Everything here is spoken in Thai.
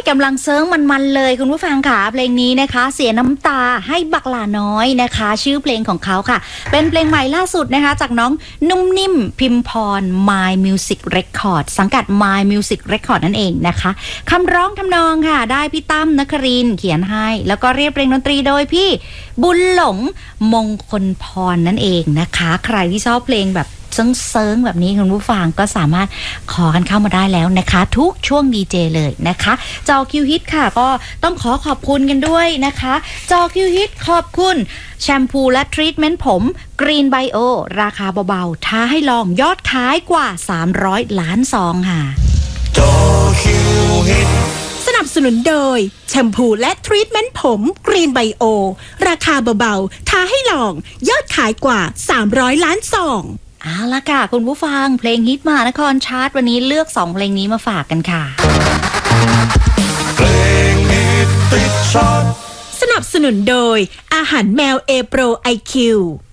กำลังเซิร์งมันเลยคุณผู้ฟังค่ะเพลงนี้นะคะเสียน้ำตาให้บักหลาน้อยนะคะชื่อเพลงของเขาค่ะเป็นเพลงใหม่ล่าสุดนะคะจากน้องนุ่มนิ่มพิมพร My Music Record สังกัด My Music Record นั่นเองนะคะคำร้องทำนองค่ะได้พี่ตั้มนครินทร์เขียนให้แล้วก็เรียบเพลงดนตรีโดยพี่บุญหลงมงคลพรนั่นเองนะคะใครที่ชอบเพลงแบบเซิงแบบนี้คุณผู้ฟังก็สามารถขอกันเข้ามาได้แล้วนะคะทุกช่วงดีเจเลยนะคะจอคิวฮิตค่ะก็ต้องขอบคุณกันด้วยนะคะจอคิวฮิตขอบคุณแชมพูและทรีทเมนต์ผมกรีนไบโอราคาเบาๆท้าให้ลองยอดขายกว่า300ล้านซองค่ะจอคิวฮิตสนับสนุนโดยแชมพูและทรีทเมนต์ผมกรีนไบโอราคาเบาๆท้าให้ลองยอดขายกว่า300ล้านซองเอาละค่ะคุณผู้ฟังเพลงฮิตมหานครชาร์ตวันนี้เลือก2เพลงนี้มาฝากกันค่ะเพลงฮิตติดชาร์ตสนับสนุนโดยอาหารแมวเอโปรไอคิว